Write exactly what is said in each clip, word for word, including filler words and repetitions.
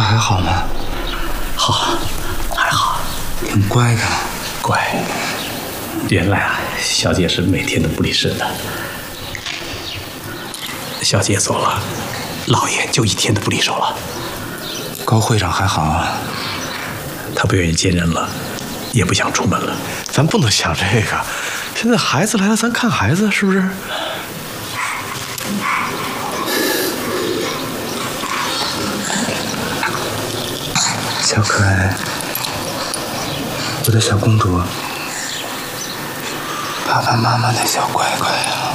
他还好吗？ 好，还好， 挺乖的。 乖。原来啊，小姐是每天都不离身的。小姐走了，老爷就一天都不离手了。 高会长还好啊？ 他不愿意见人了，也不想出门了。 咱不能想这个，现在孩子来了，咱看孩子是不是？ 小可爱，我的小公主，爸爸妈妈的小乖乖啊！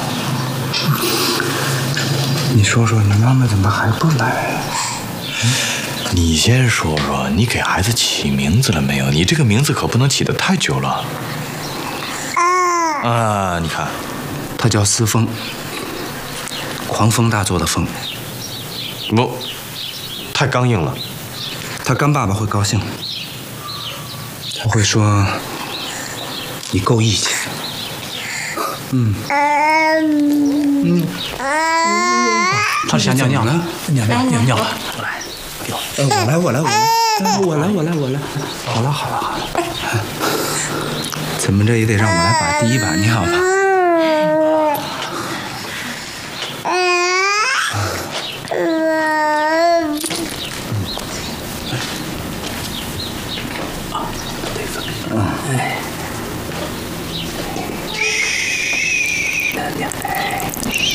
你说说，你妈妈怎么还不来？ 嗯、你先说说，你给孩子起名字了没有？你这个名字可不能起得太久了。啊，你看， 他叫思风，狂风大作的风。 不，太刚硬了。 他干爸爸会高兴，他会说你够义气。嗯嗯， 他想尿尿了，尿尿尿尿了，我来， 我来我来我来我来我来我来，好了好了好了，怎么着也得让我来把第一把尿吧。